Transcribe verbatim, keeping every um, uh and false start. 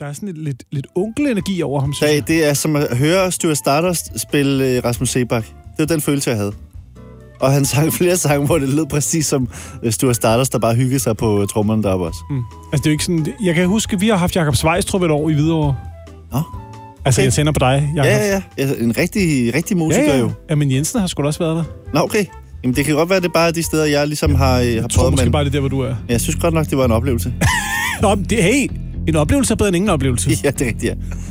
der er sådan lidt, lidt, lidt onkel-energi over ham, synes Det, jeg. det er som at høre Stuart Stardust spille Rasmus Seebach. Det var den følelse, jeg havde. Og han sang flere sange, hvor det lød præcis som Stuart Stardust, der bare hyggede sig på trommerne deroppe også. Mm. Altså, det er jo ikke sådan... Jeg kan huske, vi har haft Jakob Svejstrup et år i Hvidovre. Nå. Altså, jeg tænder på dig, Jakob. Ja, ja, ja. En rigtig, rigtig musiker ja, ja. jo. Ja, men Jensen har sgu da også været der. Nå, okay. Jamen, det kan godt være, det er bare de steder, jeg ligesom har, har jeg prøvet. tror måske men... bare, det er der, hvor du er. Jeg synes godt nok, det var en oplevelse. Nå, det, hey, en oplevelse er bedre end ingen oplevelse. Ja, det er rigtigt, ja.